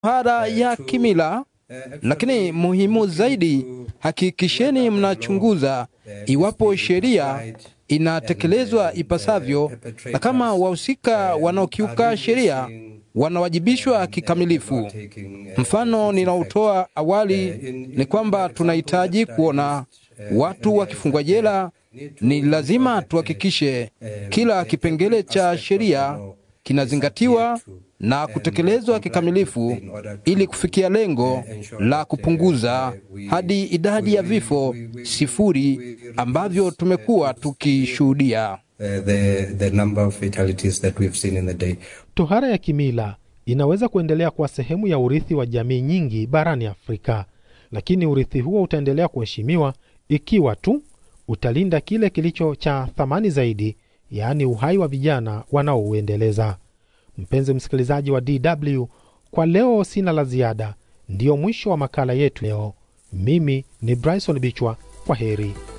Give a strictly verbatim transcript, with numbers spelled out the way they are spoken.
tohara ya kimila, lakini muhimu zaidi, hakikisheni mnachunguza iwapo sheria inatekelezwa ipasavyo, na kama wahusika wanaokiuka sheria wanawajibishwa kikamilifu. Mfano ninaotoa awali ni kwamba tunahitaji kuona watu wakifungwa jela. Ni lazima tuhakikishe kila kipengele cha sheria kinazingatiwa na kutekelezwa kikamilifu ili kufikia lengo la kupunguza hadi idadi ya vifo sifuri ambavyo tumekuwa tukishuhudia. The, the number of fatalities that we've seen in the day. Tohara ya kimila inaweza kuendelea kuwa sehemu ya urithi wa jamii nyingi barani Afrika, lakini urithi huo utaendelea kuheshimiwa ikiwa tu utalinda kile kilicho cha thamani zaidi, yaani uhai wa vijana wanaouendeleza. Mpenzi msikilizaji wa D W, kwa leo sina la ziada. Ndio mwisho wa makala yetu leo. Mimi ni Bryson Bichwa, kwa heri.